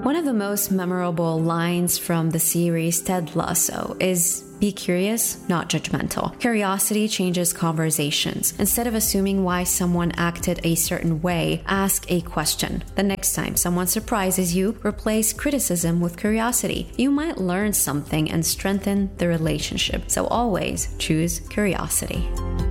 One of the most memorable lines from the series Ted Lasso is, "Be curious, not judgmental." Curiosity changes conversations. Instead of assuming why someone acted a certain way, ask a question. The next time someone surprises you, replace criticism with curiosity. You might learn something and strengthen the relationship. So always choose curiosity.